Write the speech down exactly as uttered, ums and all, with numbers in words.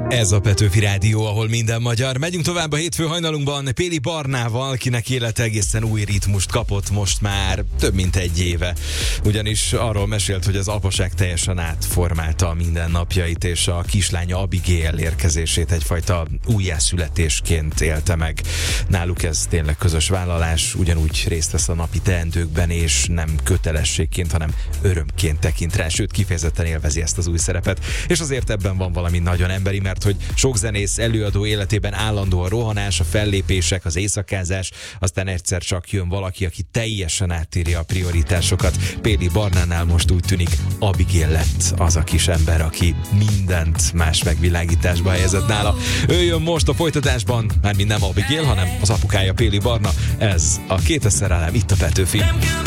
Ez a Petőfi Rádió, ahol minden magyar. Megyünk tovább a hétfő hajnalunkban Péli Barnával, kinek élete egészen új ritmust kapott most már több mint egy éve. Ugyanis arról mesélt, hogy az apaság teljesen átformálta a mindennapjait, és a kislánya Abigail érkezését egyfajta újjászületésként élte meg. Náluk ez tényleg közös vállalás, ugyanúgy részt vesz a napi teendőkben, és nem kötelességként, hanem örömként tekint rá, sőt kifejezetten élvezi ezt az új szerepet. És azért ebben van valami nagyon emberi, mert hogy sok zenész előadó életében állandó a rohanás, a fellépések, az éjszakázás, aztán egyszer csak jön valaki, aki teljesen átírja a prioritásokat. Péli Barnánál most úgy tűnik Abigail lett az a kis ember, aki mindent más megvilágításba helyezett nála. Ő jön most a folytatásban, mármint nem Abigail, hanem az apukája Péli Barna. Ez a kétezer elem itt a Petőfi.